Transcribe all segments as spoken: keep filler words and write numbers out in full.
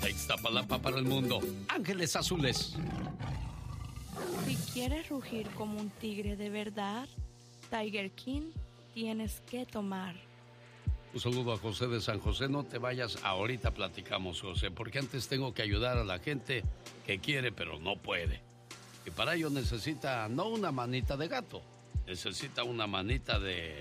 de Iztapalapa para el mundo, Ángeles Azules. Si quieres rugir como un tigre de verdad, Tiger King tienes que tomar. Un saludo a José de San José. No te vayas, ahorita platicamos, José, porque antes tengo que ayudar a la gente que quiere pero no puede. Y para ello necesita no una manita de gato, necesita una manita de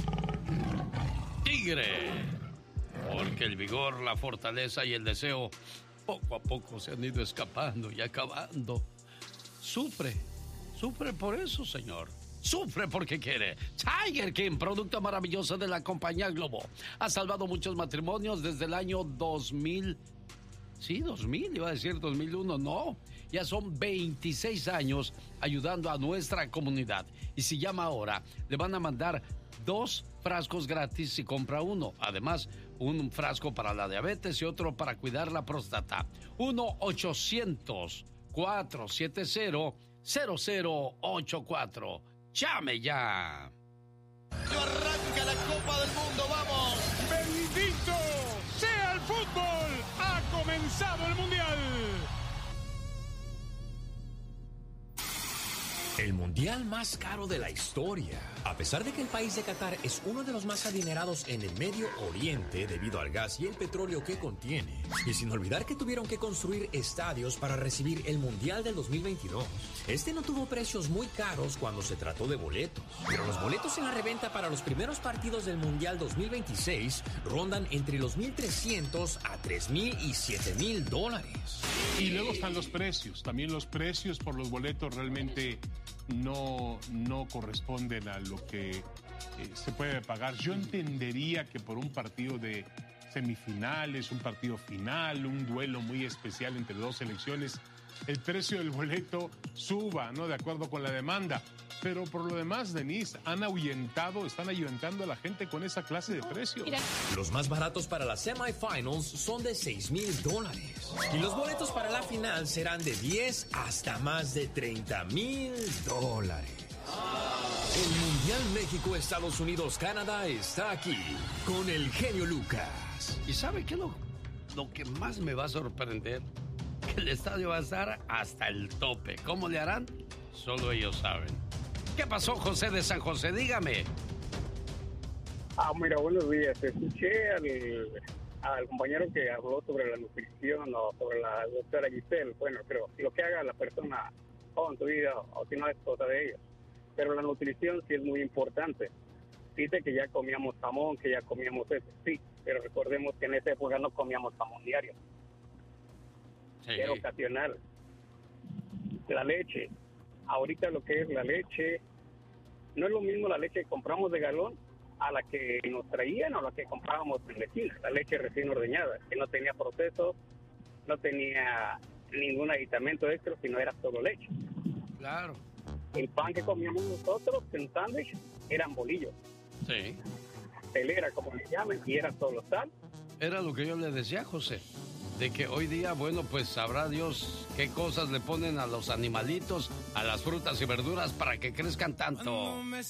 tigre. Porque el vigor, la fortaleza y el deseo poco a poco se han ido escapando y acabando. Sufre, sufre por eso, señor. Sufre porque quiere. Tiger King, producto maravilloso de la compañía Globo. Ha salvado muchos matrimonios desde el año dos mil. Sí, dos mil, iba a decir dos mil uno, no. Ya son veintiséis años ayudando a nuestra comunidad. Y si llama ahora, le van a mandar dos frascos gratis si compra uno. Además, un frasco para la diabetes y otro para cuidar la próstata. uno ochocientos, cuatrocientos setenta, cero cero ocho cuatro. ¡Llame ya! Arranca la Copa del Mundo, vamos. ¡Bendito sea el fútbol! ¡Ha comenzado el Mundial! El mundial más caro de la historia. A pesar de que el país de Qatar es uno de los más adinerados en el Medio Oriente debido al gas y el petróleo que contiene, y sin olvidar que tuvieron que construir estadios para recibir el mundial del dos mil veintidós, este no tuvo precios muy caros cuando se trató de boletos. Pero los boletos en la reventa para los primeros partidos del mundial dos mil veintiséis rondan entre los mil trescientos a tres mil y siete mil dólares. Y luego están los precios. También los precios por los boletos realmente no, no corresponden a lo que eh, se puede pagar. Yo entendería que por un partido de semifinales, un partido final, un duelo muy especial entre dos selecciones, el precio del boleto suba, ¿no? De acuerdo con la demanda. Pero por lo demás, Denise, han ahuyentado, están ahuyentando a la gente con esa clase de precios. Los más baratos para las semifinals son de seis mil dólares. Y los boletos para la final serán de diez hasta más de treinta mil dólares. El Mundial México, Estados Unidos, Canadá está aquí con el genio Lucas. ¿Y sabe qué es lo, lo que más me va a sorprender? Que el estadio va a estar hasta el tope. ¿Cómo le harán? Solo ellos saben. ¿Qué pasó, José de San José? Dígame. Ah, mira, buenos días. Escuché al, al compañero que habló sobre la nutrición o sobre la doctora Giselle. Bueno, creo lo que haga la persona o en tu vida o si no es cosa de ellos. Pero la nutrición sí es muy importante. Dice que ya comíamos jamón, que ya comíamos eso. Sí, pero recordemos que en esa época no comíamos jamón diario. Sí. Era ocasional. La leche. Ahorita lo que es la leche, no es lo mismo la leche que compramos de galón a la que nos traían o la que comprábamos en la esquina, la leche recién ordeñada, que no tenía proceso, no tenía ningún aditamento extra, sino era solo leche. Claro. El pan que comíamos nosotros en sándwich eran bolillos. Sí. Telera, como le llaman, y era solo sal. Era lo que yo le decía, José, de que hoy día, bueno, pues sabrá Dios qué cosas le ponen a los animalitos, a las frutas y verduras para que crezcan tanto.